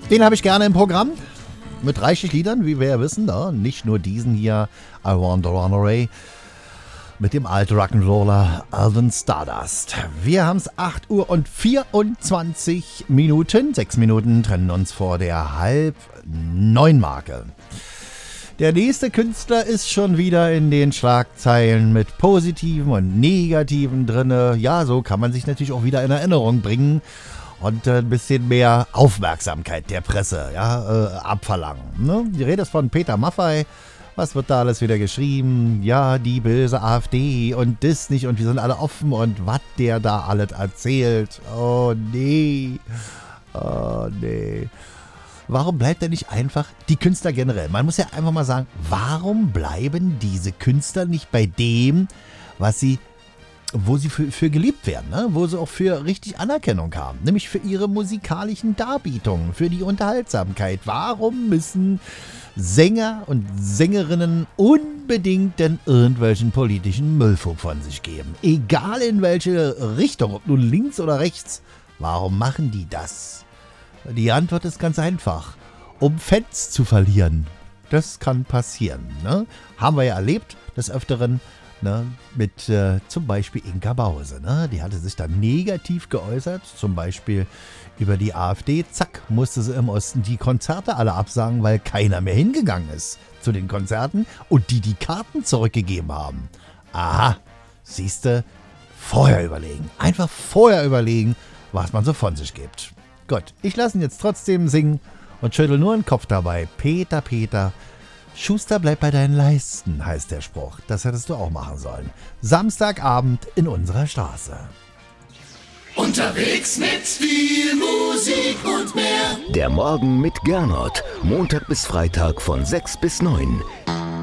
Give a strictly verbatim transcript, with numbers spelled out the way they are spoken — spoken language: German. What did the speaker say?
Den habe ich gerne im Programm. Mit reichlich Liedern, wie wir ja wissen. Ne? Nicht nur diesen hier, I Want to Run Away. Mit dem alten Rock'n'Roller Alvin Stardust. Wir haben es acht Uhr und vierundzwanzig Minuten. Sechs Minuten trennen uns vor der halb neun Marke. Der nächste Künstler ist schon wieder in den Schlagzeilen mit Positiven und Negativen drinne. Ja, so kann man sich natürlich auch wieder in Erinnerung bringen und ein bisschen mehr Aufmerksamkeit der Presse ja, äh, abverlangen. Ne? Die Rede ist von Peter Maffay. Was wird da alles wieder geschrieben? Ja, die böse AfD und das nicht und wir sind alle offen und was der da alles erzählt. Oh nee, oh nee. Warum bleibt er nicht einfach, die Künstler generell? Man muss ja einfach mal sagen, warum bleiben diese Künstler nicht bei dem, was sie, wo sie für, für geliebt werden, ne? Wo sie auch für richtig Anerkennung haben, nämlich für ihre musikalischen Darbietungen, für die Unterhaltsamkeit. Warum müssen Sänger und Sängerinnen unbedingt denn irgendwelchen politischen Müllfug von sich geben? Egal in welche Richtung, ob nun links oder rechts. Warum machen die das? Die Antwort ist ganz einfach. Um Fans zu verlieren. Das kann passieren. Ne? Haben wir ja erlebt, des Öfteren, ne? Mit äh, zum Beispiel Inka Bause. Ne? Die hatte sich dann negativ geäußert, zum Beispiel über die AfD. Zack, musste sie im Osten die Konzerte alle absagen, weil keiner mehr hingegangen ist zu den Konzerten und die die Karten zurückgegeben haben. Aha, siehste, vorher überlegen. Einfach vorher überlegen, was man so von sich gibt. Gut, ich lasse ihn jetzt trotzdem singen und schüttel nur den Kopf dabei. Peter, Peter, Schuster, bleib bei deinen Leisten, heißt der Spruch. Das hättest du auch machen sollen. Samstagabend in unserer Straße. Unterwegs mit viel Musik und mehr. Der Morgen mit Gernot. Montag bis Freitag von sechs bis neun.